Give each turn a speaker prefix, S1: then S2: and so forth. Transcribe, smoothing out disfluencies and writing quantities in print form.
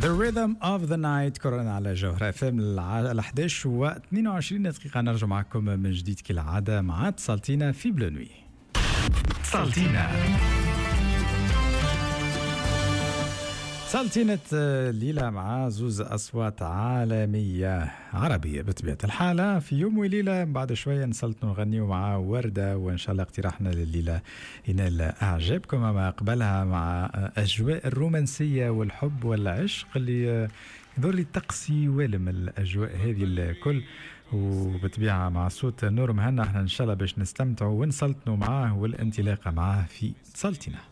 S1: The Rhythm of the Night كورونا على جوهرة FM على 11 و 22 دقيقة. نرجع معكم من جديد كالعادة مع اتصالتينا في بلونوي. اتصالتينا ليلة مع زوز أصوات عالمية عربية بطبيعة الحالة. في يوم وليلة بعد شوية نسلط نغنيو مع وردة، وإن شاء الله اقتراحنا لليلة ينال أعجابكم. ما قبلها مع أجواء الرومانسية والحب والعشق اللي يظل لي تقسي والم الأجواء هذه الكل، وبطبيعة مع صوت نور مهنا احنا إن شاء الله باش نستمتعوا ونسلطنوا معاه والانطلاقة معاه في اتصالتنا.